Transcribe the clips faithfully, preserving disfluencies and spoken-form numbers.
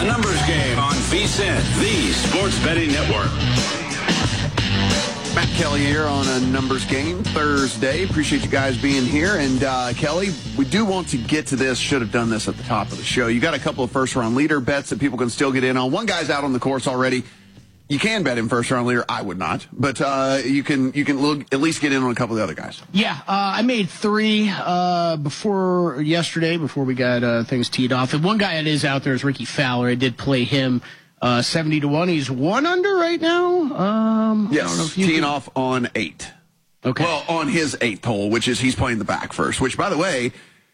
Numbers Game on VSiN, the Sports Betting Network. Matt Kelly here on a Numbers Game Thursday. Appreciate you guys being here. And, uh, Kelly, we do want to get to this. Should have done this at the top of the show. You got a couple of first-round leader bets that people can still get in on. One guy's out on the course already. You can bet him first-round leader. I would not. But uh, you can you can look, at least get in on a couple of the other guys. Yeah, uh, I made three uh, before yesterday, before we got uh, things teed off. And one guy that is out there is Ricky Fowler. I did play him uh, seventy to one. He's one under right now. Um, yes, I don't know if you teeing can... off on eight. Okay. Well, on his eighth hole, which is he's playing the back first, which, by the way,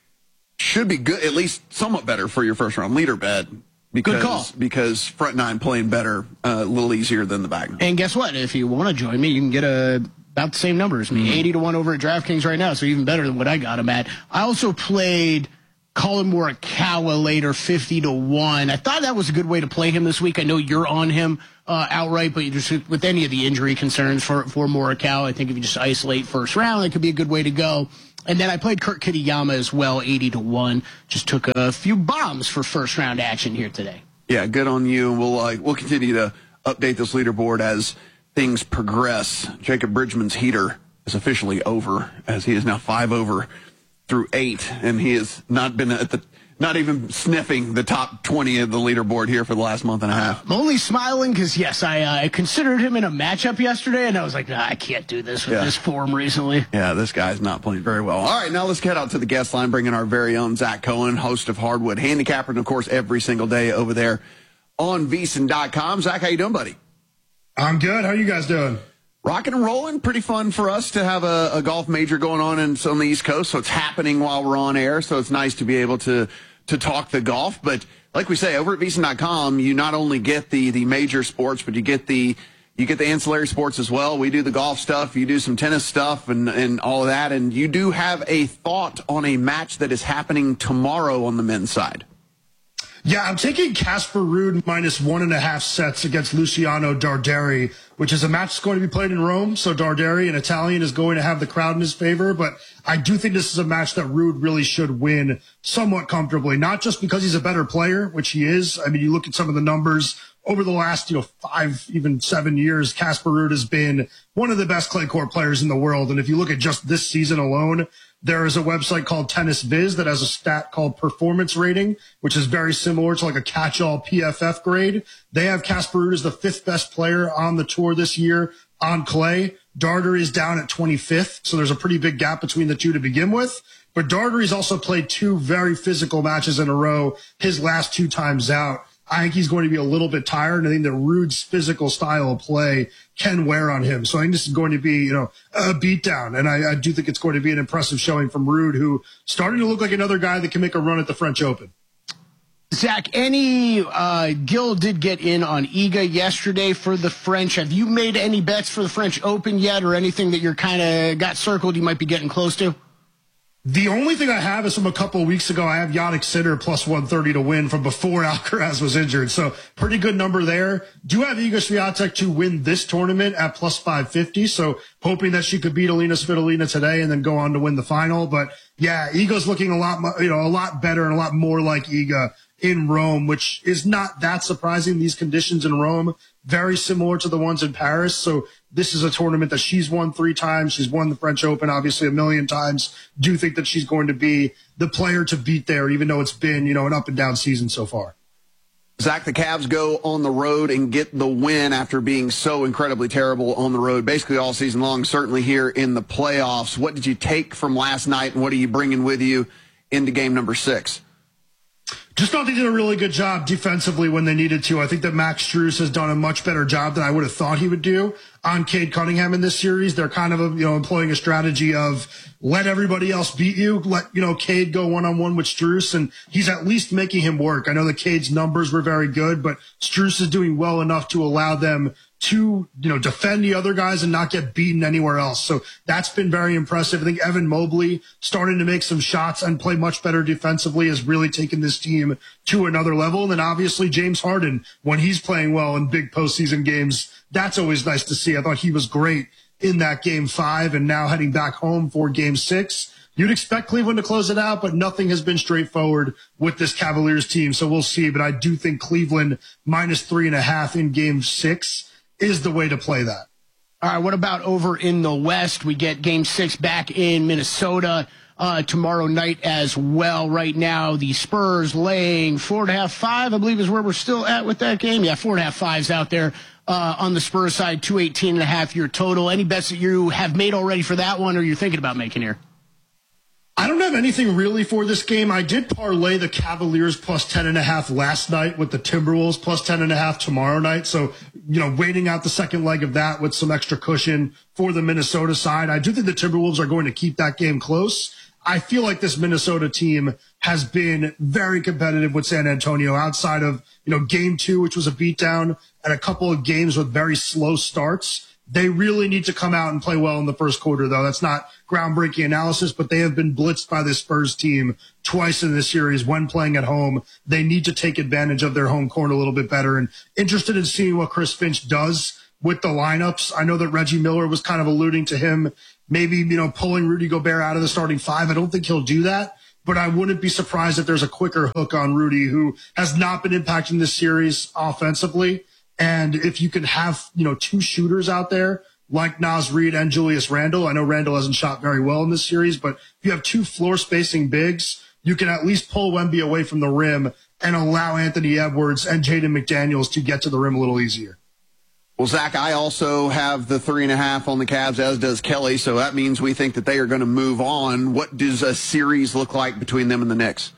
should be good, at least somewhat better for your first-round leader bet. Because, Good call. Because front nine playing better, uh, a little easier than the back nine. And guess what? If you want to join me, you can get a, about the same number as me. Mm-hmm. eighty to one over at DraftKings right now, so even better than what I got him at. I also played Colin Morikawa later, fifty to one. I thought that was a good way to play him this week. I know you're on him uh, outright, but you just with any of the injury concerns for, for Morikawa, I think if you just isolate first round, it could be a good way to go. And then I played Kurt Kitayama as well, eighty to one. Just took a few bombs for first round action here today. Yeah, good on you. We'll uh, we'll continue to update this leaderboard as things progress. Jacob Bridgman's heater is officially over, as he is now five over through eight, and he has not been at the not even sniffing the top twenty of the leaderboard here for the last month and a half. I'm only smiling because, yes, I uh, considered him in a matchup yesterday, and I was like, nah, I can't do this with yeah. this form recently. Yeah, this guy's not playing very well. All right, now let's get out to the guest line, bring in our very own Zach Cohen, host of Hardwood Handicapper, and, of course, every single day over there on V S I N dot com. Zach, how you doing, buddy? I'm good. How are you guys doing? Rocking and rolling. Pretty fun for us to have a, a golf major going on in, on the East Coast, so it's happening while we're on air, so it's nice to be able to to talk the golf. But like we say, over at V S I N dot com, you not only get the the major sports, but you get the you get the ancillary sports as well. We do the golf stuff, you do some tennis stuff and, and all of that, and you do have a thought on a match that is happening tomorrow on the men's side. Yeah, I'm taking Casper Ruud minus one and a half sets against Luciano Darderi, which is a match that's going to be played in Rome. So Darderi, an Italian, is going to have the crowd in his favor. But I do think this is a match that Ruud really should win somewhat comfortably, not just because he's a better player, which he is. I mean, you look at some of the numbers over the last, you know, five, even seven years, Casper Ruud has been one of the best clay court players in the world. And if you look at just this season alone, there is a website called Tennis Viz that has a stat called performance rating, which is very similar to like a catch-all P F F grade. They have Casper Ruud as the fifth best player on the tour this year on clay. Darderi is down at twenty-fifth, so there's a pretty big gap between the two to begin with. But Darderi's also played two very physical matches in a row his last two times out. I think he's going to be a little bit tired, and I think that Ruud's physical style of play can wear on him. So I think this is going to be, you know, a beatdown, and I, I do think it's going to be an impressive showing from Ruud, who starting to look like another guy that can make a run at the French Open. Zach, any uh, Gil did get in on Iga yesterday for the French. Have you made any bets for the French Open yet, or anything that you're kind of got circled you might be getting close to? The only thing I have is from a couple of weeks ago. I have Jannik Sinner plus one thirty to win from before Alcaraz was injured. So pretty good number there. Do have Iga Swiatek to win this tournament at plus five fifty. So hoping that she could beat Alina Svitolina today and then go on to win the final. But yeah, Iga's looking a lot, you know, a lot better and a lot more like Iga in Rome, which is not that surprising. These conditions in Rome, very similar to the ones in Paris. So this is a tournament that she's won three times. She's won the French Open, obviously, a million times. Do think that she's going to be the player to beat there, even though it's been, you know, an up and down season so far. Zach, the Cavs go on the road and get the win after being so incredibly terrible on the road, basically all season long, certainly here in the playoffs. What did you take from last night, and what are you bringing with you into game number six? Just thought they did a really good job defensively when they needed to. I think that Max Strus has done a much better job than I would have thought he would do on Cade Cunningham in this series. They're kind of, a, you know, employing a strategy of let everybody else beat you. Let, you know, Cade go one-on-one with Strus, and he's at least making him work. I know that Cade's numbers were very good, but Strus is doing well enough to allow them to, you know, defend the other guys and not get beaten anywhere else. So that's been very impressive. I think Evan Mobley starting to make some shots and play much better defensively has really taken this team to another level. And then obviously James Harden, when he's playing well in big postseason games, that's always nice to see. I thought he was great in that game five, and now heading back home for game six. you'd expect Cleveland to close it out, but nothing has been straightforward with this Cavaliers team. So we'll see. But I do think Cleveland minus three and a half in game six is the way to play that. All right, what about over in the West? We get game six back in Minnesota uh, tomorrow night as well. Right now, the Spurs laying four and a half, five, I believe is where we're still at with that game. Yeah, four and a half, fives out there uh, on the Spurs side, two eighteen and a half your total. Any bets that you have made already for that one or you're thinking about making here? I don't have anything really for this game. I did parlay the Cavaliers plus ten and a half last night with the Timberwolves plus ten and a half tomorrow night. So, you know, waiting out the second leg of that with some extra cushion for the Minnesota side. I do think the Timberwolves are going to keep that game close. I feel like this Minnesota team has been very competitive with San Antonio outside of, you know, game two, which was a beatdown, and a couple of games with very slow starts. They really need to come out and play well in the first quarter, though. That's not groundbreaking analysis, but they have been blitzed by this Spurs team twice in this series when playing at home. They need to take advantage of their home court a little bit better, and interested in seeing what Chris Finch does with the lineups. I know that Reggie Miller was kind of alluding to him maybe, you know, pulling Rudy Gobert out of the starting five. I don't think he'll do that, but I wouldn't be surprised if there's a quicker hook on Rudy, who has not been impacting this series offensively. And if you can have, you know, two shooters out there like Naz Reid and Julius Randle, I know Randle hasn't shot very well in this series, but if you have two floor spacing bigs, you can at least pull Wemby away from the rim and allow Anthony Edwards and Jaden McDaniels to get to the rim a little easier. Well, Zach, I also have the three and a half on the Cavs, as does Kelly, so that means we think that they are going to move on. What does a series look like between them and the Knicks?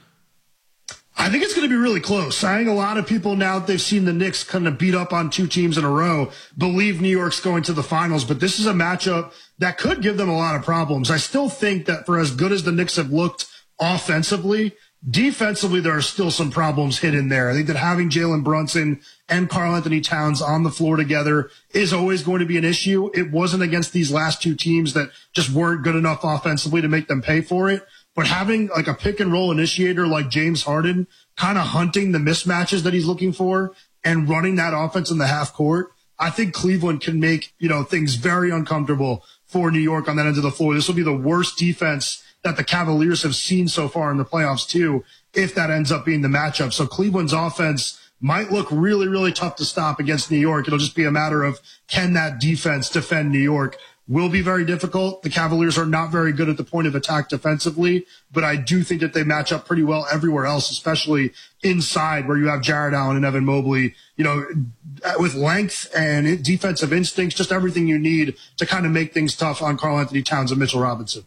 I think it's going to be really close. I think a lot of people, now that they've seen the Knicks kind of beat up on two teams in a row, believe New York's going to the finals. But this is a matchup that could give them a lot of problems. I still think that for as good as the Knicks have looked offensively, defensively, there are still some problems hidden there. I think that having Jalen Brunson and Karl Anthony Towns on the floor together is always going to be an issue. It wasn't against these last two teams that just weren't good enough offensively to make them pay for it. But having like a pick and roll initiator like James Harden kind of hunting the mismatches that he's looking for and running that offense in the half court, I think Cleveland can make, you know, things very uncomfortable for New York on that end of the floor. This will be the worst defense that the Cavaliers have seen so far in the playoffs too, if that ends up being the matchup. So Cleveland's offense might look really, really tough to stop against New York. It'll just be a matter of, can that defense defend New York? Will be very difficult. The Cavaliers are not very good at the point of attack defensively, but I do think that they match up pretty well everywhere else, especially inside where you have Jared Allen and Evan Mobley, you know, with length and defensive instincts, just everything you need to kind of make things tough on Karl Anthony Towns and Mitchell Robinson.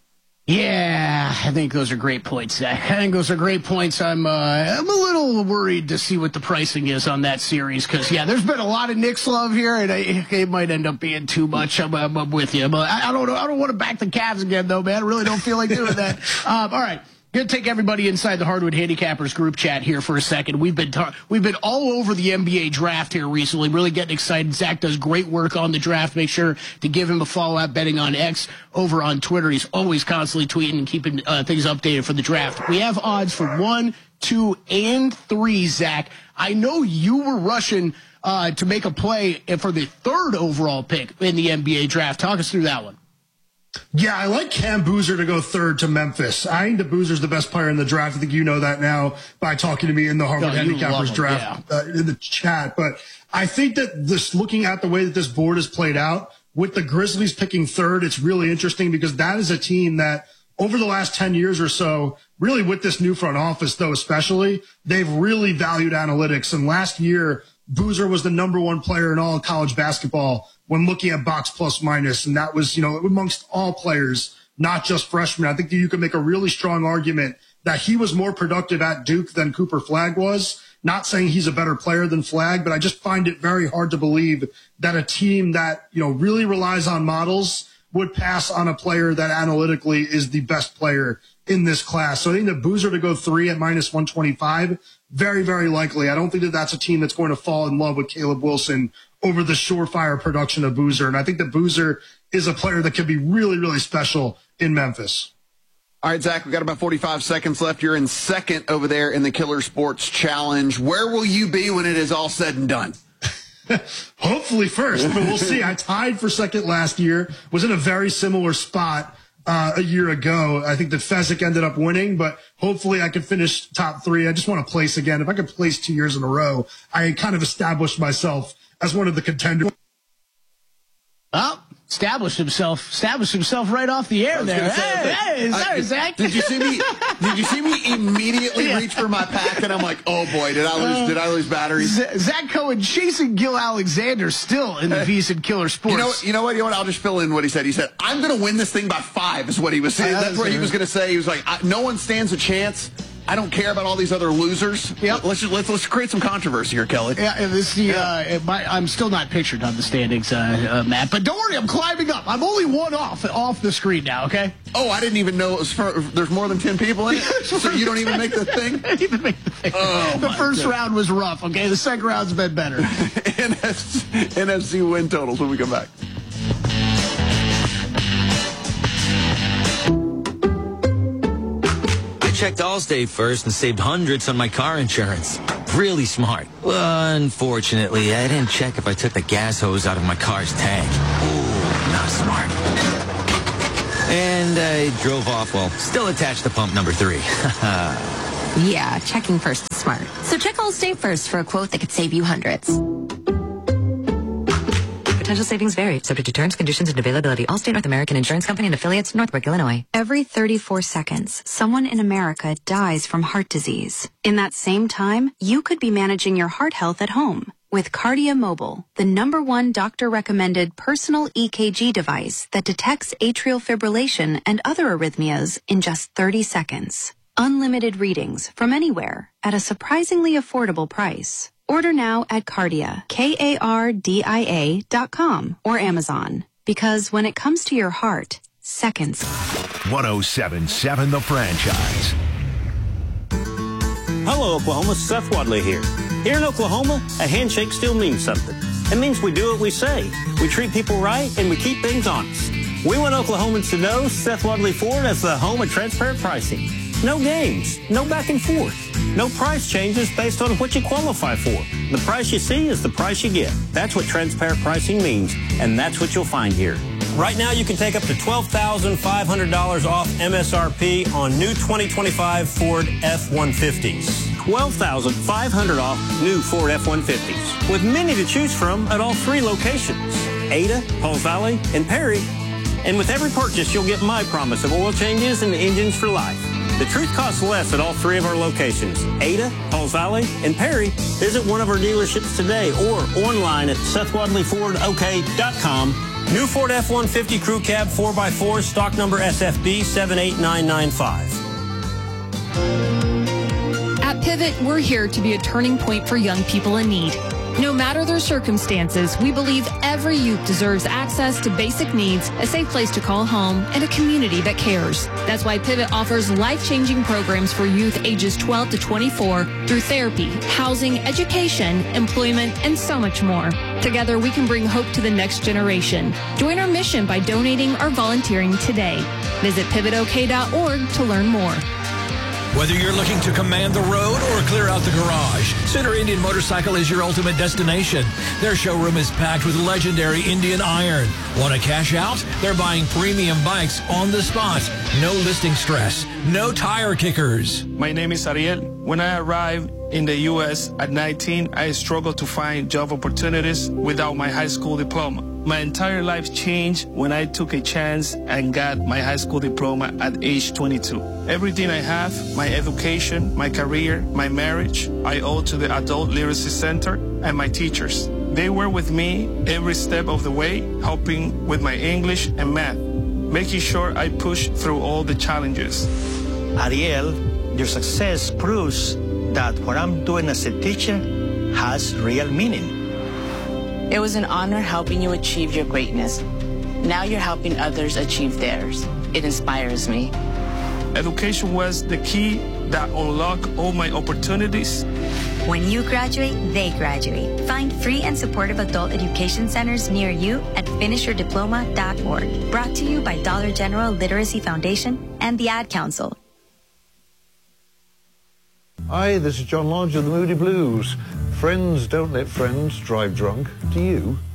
Yeah, I think those are great points, Zach. I think those are great points. I'm uh, I'm a little worried to see what the pricing is on that series because, yeah, there's been a lot of Knicks love here, and I, it might end up being too much. I'm, I'm, I'm with you. But I, I don't know. I don't want to back the Cavs again, though, man. I really don't feel like doing that. Um, all right. Going to take everybody inside the Hardwood Handicappers group chat here for a second. We've been ta- we've been all over the N B A draft here recently, really getting excited. Zach does great work on the draft. Make sure to give him a follow at Betting on X over on Twitter. He's always constantly tweeting and keeping uh, things updated for the draft. We have odds for one, two, and three, Zach. I know you were rushing uh, to make a play for the third overall pick in the N B A draft. Talk us through that one. Yeah, I like Cam Boozer to go third to Memphis. I think that Boozer's the best player in the draft. I think you know that now by talking to me in the Harvard No, Handicappers draft yeah. uh, in the chat. But I think that this, looking at the way that this board is played out, with the Grizzlies picking third, it's really interesting because that is a team that over the last ten years or so, really with this new front office, though, especially, they've really valued analytics. And last year, Boozer was the number one player in all of college basketball when looking at box plus minus. And that was, you know, amongst all players, not just freshmen. I think that you can make a really strong argument that he was more productive at Duke than Cooper Flagg was. Not saying he's a better player than Flagg, but I just find it very hard to believe that a team that, you know, really relies on models would pass on a player that analytically is the best player in this class. So I think that Boozer to go three at minus one twenty-five, very, very likely. I don't think that that's a team that's going to fall in love with Caleb Wilson over the surefire production of Boozer. And I think that Boozer is a player that could be really, really special in Memphis. All right, Zach, we've got about forty-five seconds left. You're in second over there in the Killer Sports Challenge. Where will you be when it is all said and done? Hopefully first, but we'll see. I tied for second last year, was in a very similar spot. uh, a year ago. I think that Fezzik ended up winning, but hopefully I could finish top three. I just want to place again. If I could place two years in a row, I kind of established myself as one of the contenders. Oh, established himself, established himself right off the air there. Say, Hey, hey, sorry, I, Zach. Did you see me? Did you see me immediately Yeah. reach for my pack? And I'm like, oh boy, did I lose? Uh, did I lose batteries? Z- Zach Cohen chasing Gil Alexander still in the VSiN Killer Sports. You know, you know what? You know what? I'll just fill in what he said. He said, "I'm going to win this thing by five." Is what he was saying. Uh, That's what he was going to say. He was like, I, "No one stands a chance. I don't care about all these other losers." Yep. Let's just, let's let's create some controversy here, Kelly. Yeah, and this the uh, it might, I'm still not pictured on the standings, uh, uh, Matt. But don't worry, I'm climbing up. I'm only one off off the screen now. Okay. Oh, I didn't even know it was for, there's more than ten people in it, so you don't even make the thing. I didn't even make the thing. Oh, the first God. round was rough. Okay, the second round's been better. N F C win totals when we come back. Checked Allstate first and saved hundreds on my car insurance. Really smart. Well, unfortunately, I didn't check if I took the gas hose out of my car's tank. Ooh, not smart. And I drove off while still attached to pump number three. Yeah, checking first is smart. So check Allstate first for a quote that could save you hundreds. Potential savings vary, subject to terms, conditions, and availability. Allstate North American Insurance Company and affiliates, Northbrook, Illinois. Every thirty-four seconds, someone in America dies from heart disease. In that same time, you could be managing your heart health at home with Kardia Mobile, the number one doctor-recommended personal E K G device that detects atrial fibrillation and other arrhythmias in just thirty seconds. Unlimited readings from anywhere at a surprisingly affordable price. Order now at Kardia, K A R D I A dot com or Amazon. Because when it comes to your heart, seconds. one oh seven point seven The Franchise. Hello, Oklahoma. Seth Wadley here. Here in Oklahoma, a handshake still means something. It means we do what we say. We treat people right, and we keep things honest. We want Oklahomans to know Seth Wadley Ford as the home of transparent pricing. No games, no back and forth, no price changes based on what you qualify for. The price you see is the price you get. That's what transparent pricing means, and that's what you'll find here. Right now, you can take up to twelve thousand five hundred dollars off M S R P on new twenty twenty-five Ford F one fifties. twelve thousand five hundred dollars off new Ford F one fifties, with many to choose from at all three locations, Ada, Pauls Valley, and Perry. And with every purchase, you'll get my promise of oil changes and engines for life. The truth costs less at all three of our locations, Ada, Pauls Valley, and Perry. Visit one of our dealerships today or online at Seth Wadley Ford O K dot com. New Ford F one fifty Crew Cab four by four, stock number S F B seven eight nine nine five. At Pivot, we're here to be a turning point for young people in need. No matter their circumstances, we believe every youth deserves access to basic needs, a safe place to call home, and a community that cares. That's why Pivot offers life-changing programs for youth ages twelve to twenty-four through therapy, housing, education, employment, and so much more. Together, we can bring hope to the next generation. Join our mission by donating or volunteering today. Visit pivot O K dot org to learn more. Whether you're looking to command the road or clear out the garage, Center Indian Motorcycle is your ultimate destination. Their showroom is packed with legendary Indian iron. Want to cash out? They're buying premium bikes on the spot. No listing stress. No tire kickers. My name is Ariel. When I arrived in the U S at nineteen, I struggled to find job opportunities without my high school diploma. My entire life changed when I took a chance and got my high school diploma at age twenty-two. Everything I have, my education, my career, my marriage, I owe to the Adult Literacy Center and my teachers. They were with me every step of the way, helping with my English and math, making sure I pushed through all the challenges. Ariel, your success proves that what I'm doing as a teacher has real meaning. It was an honor helping you achieve your greatness. Now you're helping others achieve theirs. It inspires me. Education was the key that unlocked all my opportunities. When you graduate, they graduate. Find free and supportive adult education centers near you at finish your diploma dot org. Brought to you by Dollar General Literacy Foundation and the Ad Council. Hi, this is John Lodge of the Moody Blues. Friends don't let friends drive drunk. Do you?